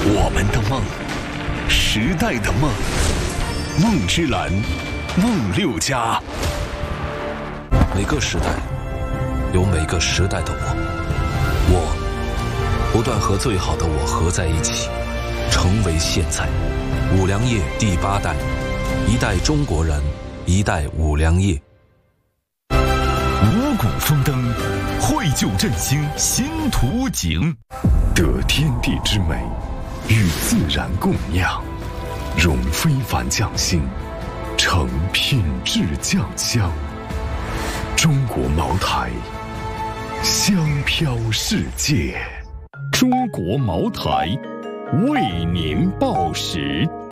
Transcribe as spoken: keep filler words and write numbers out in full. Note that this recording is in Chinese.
我们的梦，时代的梦，梦之蓝，梦六加。 每个时代有每个时代的我，我不断和最好的我合在一起，成为现在。五粮液第八代，一代中国人，一代五粮液。 五谷丰登，绘就振兴新图景， 得天地之美，与自然共酿，融非凡匠心，成品质酱香。中国茅台，香飘世界。 中国茅台，为您报时。